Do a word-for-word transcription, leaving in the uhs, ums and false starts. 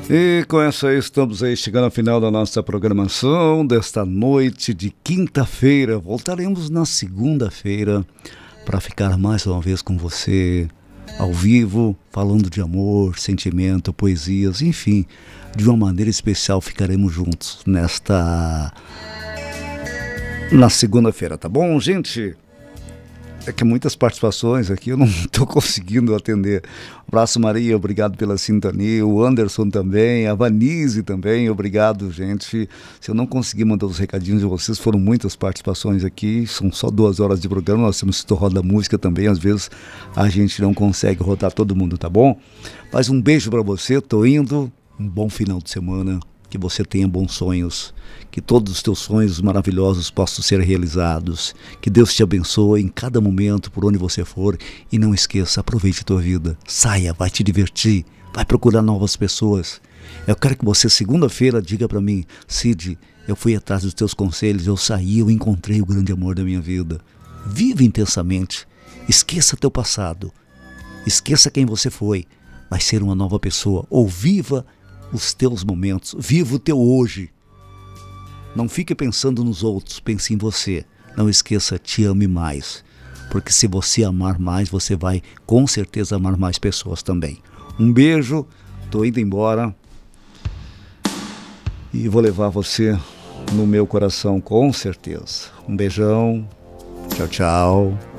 E com essa aí estamos aí chegando ao final da nossa programação desta noite de quinta-feira. Voltaremos na segunda-feira para ficar mais uma vez com você ao vivo, falando de amor, sentimento, poesias, enfim, de uma maneira especial ficaremos juntos nesta na segunda-feira, tá bom, gente? É que muitas participações aqui eu não estou conseguindo atender. Abraço, Maria, obrigado pela sintonia. O Anderson também, a Vanise também, obrigado, gente. Se eu não conseguir mandar os recadinhos de vocês, foram muitas participações aqui. São só duas horas de programa, nós temos que roda música também. Às vezes a gente não consegue rodar todo mundo, tá bom? Mas um beijo para você, tô indo. Um bom final de semana. Que você tenha bons sonhos, que todos os teus sonhos maravilhosos possam ser realizados, que Deus te abençoe em cada momento, por onde você for, e não esqueça, aproveite a tua vida, saia, vai te divertir, vai procurar novas pessoas. Eu quero que você segunda-feira diga para mim: Cid, eu fui atrás dos teus conselhos, eu saí, eu encontrei o grande amor da minha vida. Vive intensamente, esqueça teu passado, esqueça quem você foi, vai ser uma nova pessoa, ou viva os teus momentos, viva o teu hoje. Não fique pensando nos outros, pense em você. Não esqueça, te ame mais, porque se você amar mais, você vai com certeza amar mais pessoas também. Um beijo, tô indo embora e vou levar você no meu coração com certeza. Um beijão, tchau, tchau.